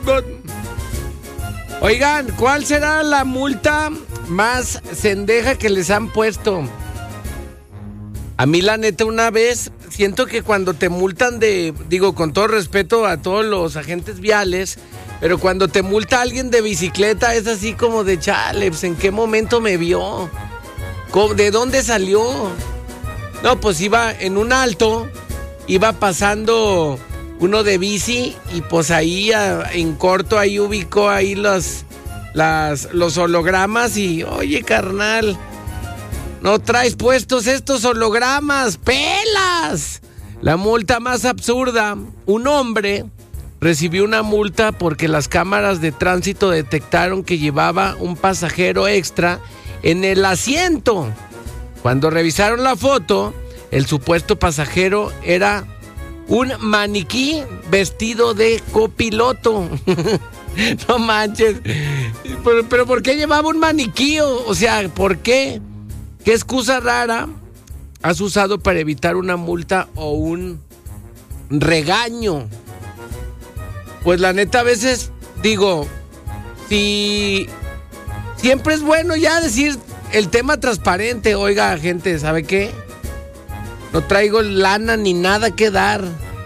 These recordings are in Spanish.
Oigan, ¿cuál será la multa más cendeja que les han puesto? A mí, la neta, una vez, siento que cuando te multan digo, con todo respeto a todos los agentes viales, pero cuando te multa alguien de bicicleta es así como de chale, pues, ¿en qué momento me vio? ¿De dónde salió? No, pues iba en un alto, iba pasando uno de bici y pues ahí en corto ahí ubicó ahí los hologramas y, oye, carnal, no traes puestos estos hologramas, pelas. La multa más absurda, un hombre recibió una multa porque las cámaras de tránsito detectaron que llevaba un pasajero extra en el asiento. Cuando revisaron la foto, el supuesto pasajero era un maniquí vestido de copiloto. No manches. Pero ¿por qué llevaba un maniquí? O sea, ¿por qué? ¿Qué excusa rara has usado para evitar una multa o un regaño? Pues la neta, a veces digo, si siempre es bueno ya decir el tema transparente. Oiga, gente, ¿sabe qué? No traigo lana ni nada que dar.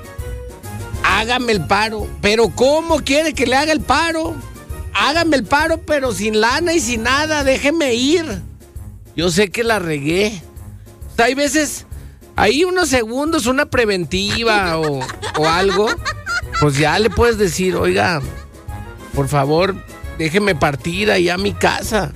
Hágame el paro. ¿Pero cómo quiere que le haga el paro? Hágame el paro, pero sin lana y sin nada. Déjeme ir. Yo sé que la regué. O sea, hay veces, ahí unos segundos, una preventiva o algo, pues ya le puedes decir, oiga, por favor, déjeme partir ahí a mi casa.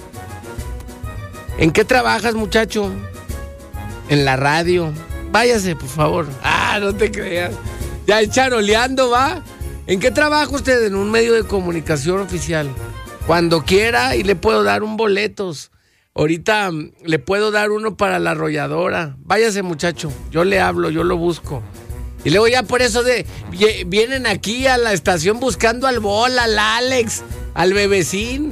¿En qué trabajas, muchacho? En la radio. Váyase, por favor. No te creas. Ya charoleando, ¿va? ¿En qué trabaja usted? En un medio de comunicación oficial. Cuando quiera y le puedo dar un boletos. Ahorita le puedo dar uno para la arrolladora. Váyase, muchacho. Yo le hablo, yo lo busco. Y luego ya por eso vienen aquí a la estación buscando al Bola, al Alex, al Bebecín.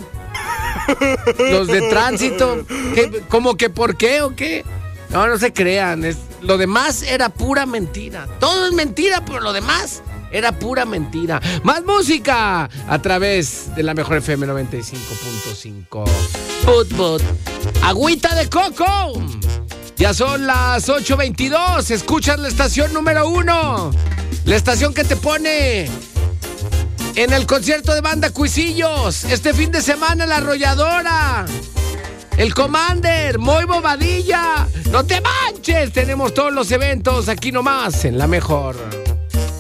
Los de tránsito. ¿Cómo que por qué o qué? No se crean. Lo demás era pura mentira. Todo es mentira, pero lo demás era pura mentira. Más música a través de la mejor FM 95.5. Put. Agüita de coco. Ya son las 8:22. Escuchas la estación número 1. La estación que te pone en el concierto de banda Cuisillos. Este fin de semana la arrolladora. El Commander, Moy Bobadilla. No te manches. Tenemos todos los eventos aquí nomás en la mejor.